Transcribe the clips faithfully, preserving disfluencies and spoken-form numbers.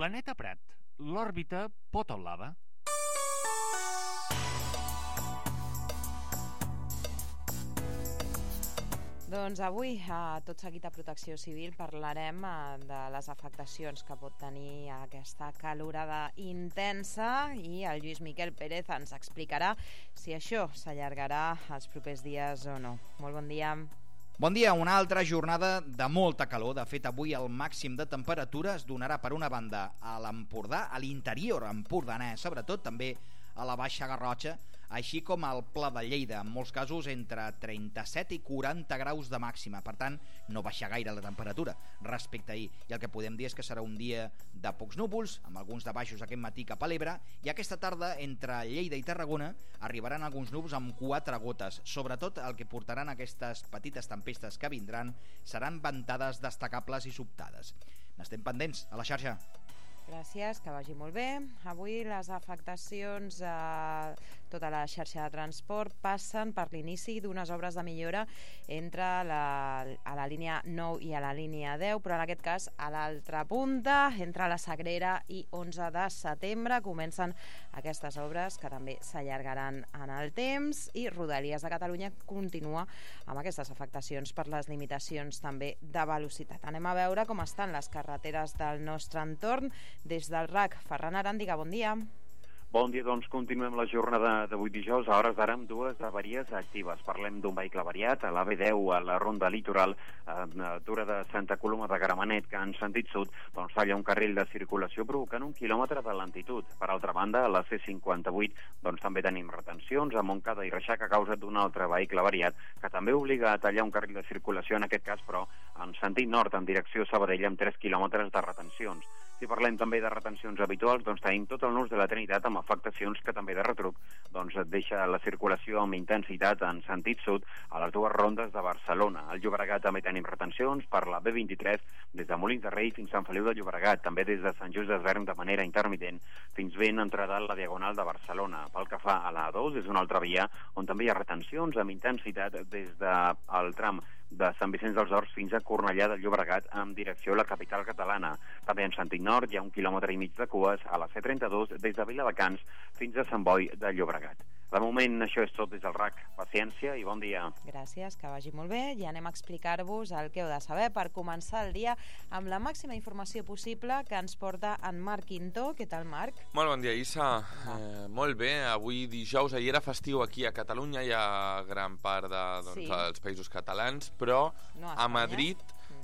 Planeta Prat, l'òrbita pot on lava? Doncs avui, a Tot seguit a Protecció Civil, parlarem de les afectacions que pot tenir aquesta calorada intensa i el Lluís Miquel Pérez ens explicarà si això s'allargarà els propers dies o no. Molt bon dia. Bon dia, una altra jornada de molta calor. De fet, avui el màxim de temperatura es donarà per una banda a l'Empordà, a l'interior empordanès, sobretot també a la Baixa Garrotxa, així com al Pla de Lleida, en molts casos entre trenta-set i quaranta graus de màxima. Per tant, no baixa gaire la temperatura respecte a ahir. I el que podem dir és que serà un dia de pocs núvols, amb alguns de baixos aquest matí cap a l'Ebre, i aquesta tarda, entre Lleida i Tarragona, arribaran alguns núvols amb quatre gotes. Sobretot el que portaran aquestes petites tempestes que vindran seran ventades destacables i sobtades. N'estem pendents a la xarxa. Gràcies, que vagi molt bé. Avui les afectacions a tota la xarxa de transport passen per l'inici d'unes obres de millora entre la, a la línia nou i a la línia deu, però en aquest cas a l'altra punta, entre la Sagrera i onze de setembre, comencen aquestes obres que també s'allargaran en el temps, i Rodalies de Catalunya continua amb aquestes afectacions per les limitacions també de velocitat. Anem a veure com estan les carreteres del nostre entorn. Des del R A C, Ferran Aràndiga, bon dia. Bon dia, doncs continuem la jornada d'avui dijous, a hores d'ara amb dues avaries actives. Parlem d'un vehicle avariat a l'A B deu, a la ronda litoral, a l'altura de Santa Coloma de Gramenet, que en sentit sud doncs, talla un carril de circulació provocant un quilòmetre de lentitud. Per altra banda, a la C cinquanta-vuit doncs, també tenim retencions a Montcada i Reixac a causa d'un altre vehicle avariat que també obliga a tallar un carril de circulació, en aquest cas, però en sentit nord, en direcció Sabadell, amb tres quilòmetres de retencions. Si parlem també de retencions habituals, doncs tenim tot el nus de la Trinitat amb afectacions que també de retruc doncs deixa la circulació amb intensitat en sentit sud a les dues rondes de Barcelona. Al Llobregat també tenim retencions per la B vint-i-tres des de Molins de Rei fins a Sant Feliu de Llobregat, també des de Sant Just Desvern de manera intermitent fins ben entrada a la Diagonal de Barcelona. Pel que fa a la A dos, és una altra via on també hi ha retencions amb intensitat des del tram de Sant Vicenç dels Horts fins a Cornellà de Llobregat en direcció a la capital catalana. També en sentit nord hi ha un quilòmetre i mig de cues a la C trenta-dos des de Viladecans fins a Sant Boi de Llobregat. De moment això és tot des del R A C. Paciència i bon dia. Gràcies, que vagi molt bé. I anem a explicar-vos el que heu de saber per començar el dia amb la màxima informació possible que ens porta en Marc Quintó. Què tal, Marc? Molt bon dia, Issa. Eh, molt bé, avui dijous, ahir era festiu aquí a Catalunya, hi ha gran part de, doncs, sí. dels països catalans, però no a, a Madrid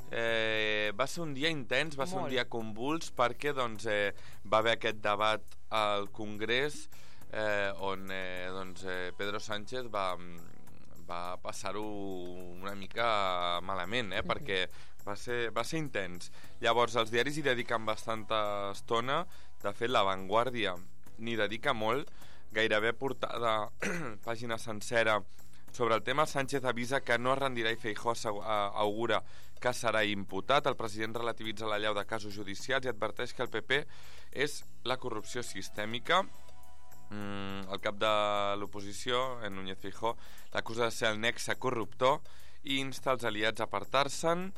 eh, va ser un dia intens, va ser molt. un dia convuls, perquè doncs, eh, va haver aquest debat al Congrés eh, on eh, doncs, eh, Pedro Sánchez va, va passar-ho una mica malament, eh, perquè va ser, va ser intens. Llavors els diaris hi dediquen bastanta estona. De fet, La Vanguardia n'hi dedica molt, gairebé portada pàgina sencera sobre el tema. Sánchez avisa que no es rendirà i Feijóo augura que serà imputat. El president relativitza l'allau de casos judicials i adverteix que el P P és la corrupció sistèmica. Mm, el cap de l'oposició, en Núñez Feijóo, l'acusa de ser el nexe corruptor i insta els aliats a apartar-se'n.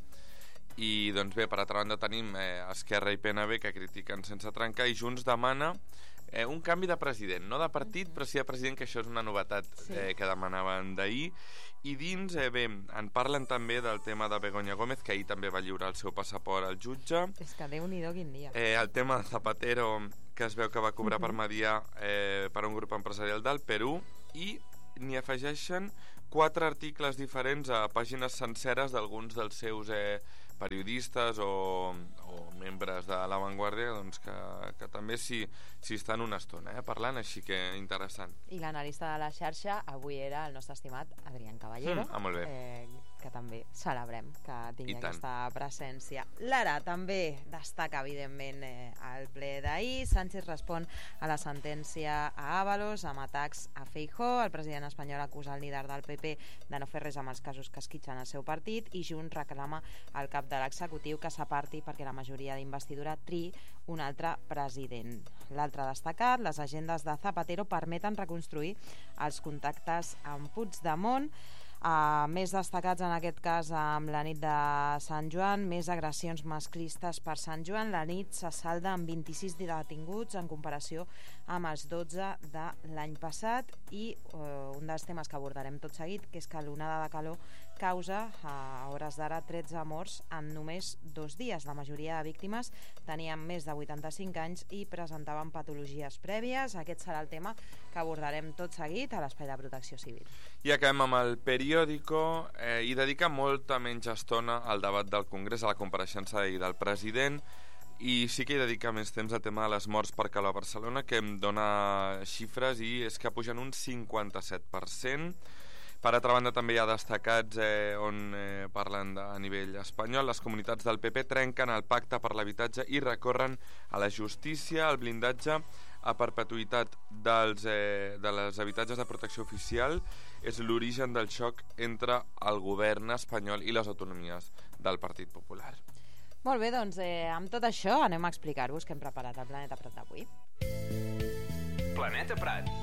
I doncs bé, per altra banda tenim eh, Esquerra i P N V que critiquen sense trencar, i Junts demana eh, un canvi de president, no de partit, mm-hmm. però sí de president, que això és una novetat sí. eh, que demanaven d'ahir. I dins, eh, bé, en parlen també del tema de Begoña Gómez, que ahir també va lliurar el seu passaport al jutge. És que Déu-n'hi-do quin dia. Eh, el tema de Zapatero, que es veu que va cobrar mm-hmm. per mediar eh, per un grup empresarial del Perú, i n'hi afegeixen quatre articles diferents a pàgines senceres d'alguns dels seus eh, periodistes o, o membres de La Vanguardia, doncs que, que també s'hi si estan una estona eh, parlant, així que interessant. I l'analista de la xarxa avui era el nostre estimat Adrián Caballero, mm, ah, molt bé. Eh, que també celebrem que tingui aquesta presència. L'Ara també destaca, evidentment, eh, el ple d'ahir. Sánchez respon a la sentència a Ábalos amb atacs a Feijóo. El president espanyol acusa el líder del P P de no fer res amb els casos que esquitxen el seu partit, i Junts reclama al cap de l'executiu que s'aparti perquè la majoria d'investidura triï un altre president. L'altre destacat, les agendes de Zapatero permeten reconstruir els contactes amb Puigdemont. Uh, més destacats en aquest cas amb la nit de Sant Joan, més agressions masclistes per Sant Joan. La nit se salda amb vint-i-sis detinguts en comparació amb els dotze de l'any passat, i uh, un dels temes que abordarem tot seguit, que és que l'onada de calor causa a hores d'ara tretze morts en només dos dies. La majoria de víctimes tenien més de vuitanta-cinc anys i presentaven patologies prèvies. Aquest serà el tema que abordarem tot seguit a l'Espai de Protecció Civil. I acabem amb el periòdico, eh, i dedica molta menys estona al debat del Congrés, a la compareixença i del president, i sí que hi dedica més temps al tema de les morts per calor a Barcelona, que em dona xifres i és que pugen un cinquanta-set per cent. Per altra banda, també hi ha destacats eh, on eh, parlen de, a nivell espanyol. Les comunitats del P P trenquen el pacte per l'habitatge i recorren a la justícia. El blindatge a perpetuïtat dels, eh, de les habitatges de protecció oficial és l'origen del xoc entre el govern espanyol i les autonomies del Partit Popular. Molt bé, doncs eh, amb tot això anem a explicar-vos què hem preparat al Planeta Prat d'avui. Planeta Prat.